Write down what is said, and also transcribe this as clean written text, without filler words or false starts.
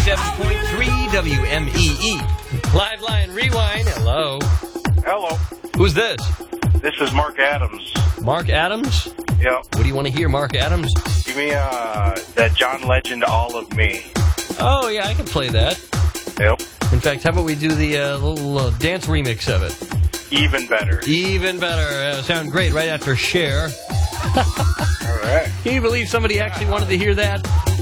97.3 WMEE. Live Line Rewind. Hello. Hello. Who's this? This is Mark Adams. Mark Adams? Yep. What do you want to hear, Mark Adams? Give me that John Legend, All of Me. Oh, yeah, I can play that. Yep. In fact, how about we do the little dance remix of it? Even better. Even better. Sound great right after Cher. All right. Can you believe somebody actually wanted to hear that?